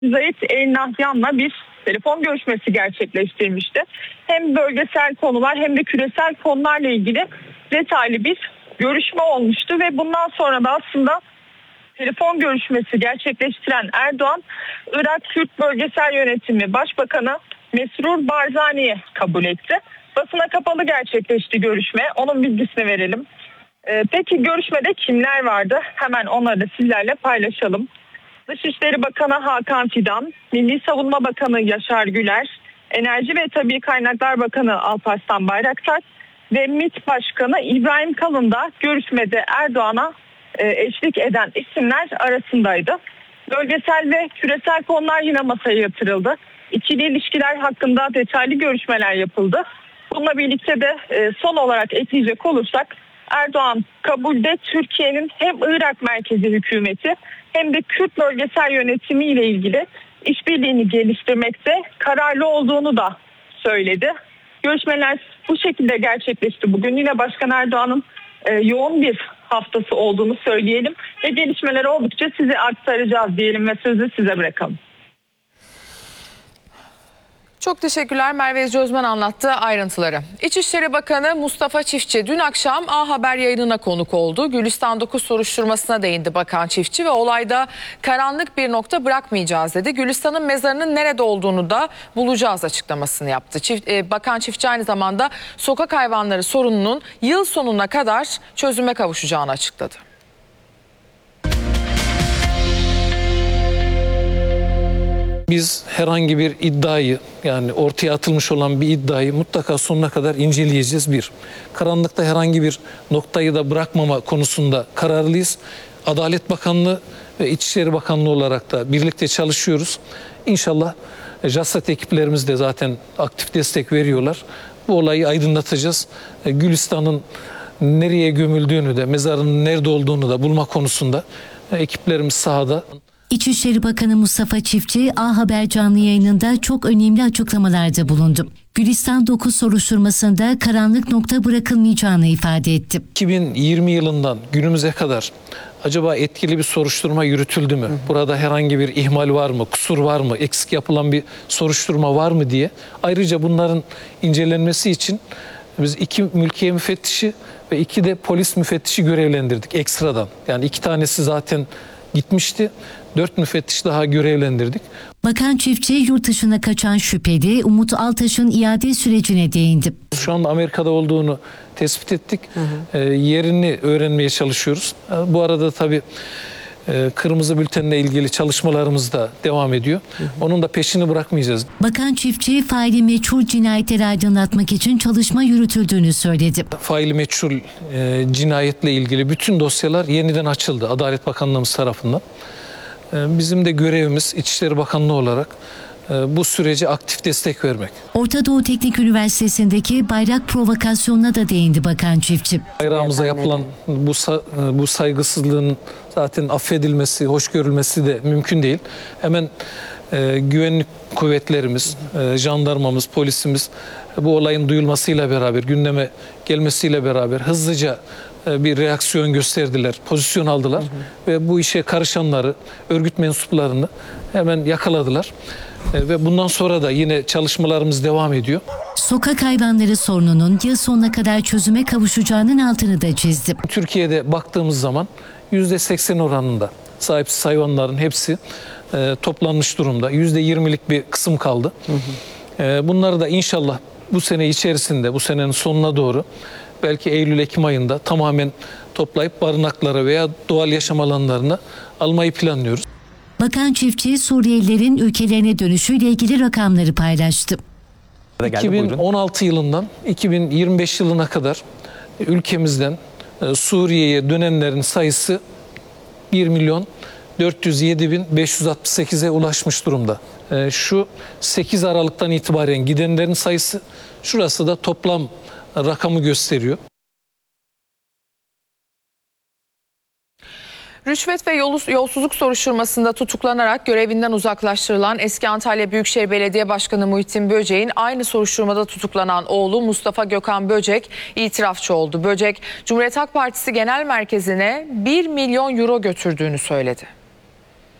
Zahit El Nahyan'la bir telefon görüşmesi gerçekleştirmişti. Hem bölgesel konular hem de küresel konularla ilgili detaylı bir görüşme olmuştu ve bundan sonra da aslında telefon görüşmesi gerçekleştiren Erdoğan, Irak Kürt Bölgesel Yönetimi Başbakanı Mesrur Barzani'yi kabul etti. Basına kapalı gerçekleşti görüşme. Onun bilgisini verelim. Peki görüşmede kimler vardı? Hemen onları da sizlerle paylaşalım. Dışişleri Bakanı Hakan Fidan, Milli Savunma Bakanı Yaşar Güler, Enerji ve Tabii Kaynaklar Bakanı Alparslan Bayraktar ve MİT Başkanı İbrahim Kalın da görüşmede Erdoğan'a eşlik eden isimler arasındaydı. Bölgesel ve küresel konular yine masaya yatırıldı. İkili ilişkiler hakkında detaylı görüşmeler yapıldı. Bununla birlikte de son olarak ekleyecek olursak Erdoğan kabulde Türkiye'nin hem Irak merkezi hükümeti hem de Kürt bölgesel yönetimi ile ilgili işbirliğini geliştirmekte kararlı olduğunu da söyledi. Görüşmeler bu şekilde gerçekleşti. Bugün yine Başkan Erdoğan'ın yoğun bir haftası olduğunu söyleyelim ve gelişmeler oldukça size aktaracağız diyelim ve sözü size bırakalım. Çok teşekkürler. Merve Özmen anlattı ayrıntıları. İçişleri Bakanı Mustafa Çiftçi dün akşam A Haber yayınına konuk oldu. Gülistan 9 soruşturmasına değindi Bakan Çiftçi ve olayda karanlık bir nokta bırakmayacağız dedi. Gülistan'ın mezarının nerede olduğunu da bulacağız açıklamasını yaptı. Bakan Çiftçi aynı zamanda sokak hayvanları sorununun yıl sonuna kadar çözüme kavuşacağını açıkladı. Biz herhangi bir iddiayı, yani ortaya atılmış olan bir iddiayı mutlaka sonuna kadar inceleyeceğiz. Karanlıkta herhangi bir noktayı da bırakmama konusunda kararlıyız. Adalet Bakanlığı ve İçişleri Bakanlığı olarak da birlikte çalışıyoruz. İnşallah JASAT ekiplerimiz de zaten aktif destek veriyorlar. Bu olayı aydınlatacağız. Gülistan'ın nereye gömüldüğünü de, mezarının nerede olduğunu da bulma konusunda ekiplerimiz sahada. İçişleri Bakanı Mustafa Çiftçi A Haber canlı yayınında çok önemli açıklamalarda bulundu. Gülistan 9 soruşturmasında karanlık nokta bırakılmayacağını ifade etti. 2020 yılından günümüze kadar acaba etkili bir soruşturma yürütüldü mü? Burada herhangi bir ihmal var mı? Kusur var mı? Eksik yapılan bir soruşturma var mı diye. Ayrıca bunların incelenmesi için biz 2 mülkiye müfettişi ve 2 de polis müfettişi görevlendirdik ekstradan. Yani 2 tanesi zaten gitmişti. 4 müfettiş daha görevlendirdik. Bakan Çiftçi yurt dışına kaçan şüpheli Umut Altaş'ın iade sürecine değindi. Şu anda Amerika'da olduğunu tespit ettik. Yerini öğrenmeye çalışıyoruz. Bu arada tabii kırmızı bültenle ilgili çalışmalarımız da devam ediyor. Onun da peşini bırakmayacağız. Bakan Çiftçi faili meçhul cinayetleri aydınlatmak için çalışma yürütüldüğünü söyledi. Faili meçhul cinayetle ilgili bütün dosyalar yeniden açıldı Adalet Bakanlığımız tarafından. Bizim de görevimiz İçişleri Bakanlığı olarak bu sürece aktif destek vermek. Orta Doğu Teknik Üniversitesi'ndeki bayrak provokasyonuna da değindi Bakan Çiftçi. Bayrağımıza yapılan bu saygısızlığın zaten affedilmesi, hoş görülmesi de mümkün değil. Hemen güvenlik kuvvetlerimiz, jandarmamız, polisimiz bu olayın duyulmasıyla beraber, gündeme gelmesiyle beraber hızlıca bir reaksiyon gösterdiler, pozisyon aldılar ve bu işe karışanları, örgüt mensuplarını hemen yakaladılar. Ve bundan sonra da yine çalışmalarımız devam ediyor. Sokak hayvanları sorununun yıl sonuna kadar çözüme kavuşacağının altını da çizdi. Türkiye'de baktığımız zaman %80 oranında sahipsiz hayvanların hepsi toplanmış durumda. %20'lik bir kısım kaldı. Bunları da inşallah bu sene içerisinde, bu senenin sonuna doğru belki Eylül-Ekim ayında tamamen toplayıp barınaklara veya doğal yaşam alanlarına almayı planlıyoruz. Bakan Çiftçi Suriyelilerin ülkelerine dönüşüyle ilgili rakamları paylaştı. 2016 yılından 2025 yılına kadar ülkemizden Suriye'ye dönenlerin sayısı 1.407.568'e ulaşmış durumda. Şu 8 Aralık'tan itibaren gidenlerin sayısı, şurası da toplam rakamı gösteriyor. Rüşvet ve yolsuzluk soruşturmasında tutuklanarak görevinden uzaklaştırılan eski Antalya Büyükşehir Belediye Başkanı Muhittin Böcek'in aynı soruşturmada tutuklanan oğlu Mustafa Gökhan Böcek itirafçı oldu. Böcek, Cumhuriyet Halk Partisi Genel Merkezi'ne 1 milyon euro götürdüğünü söyledi.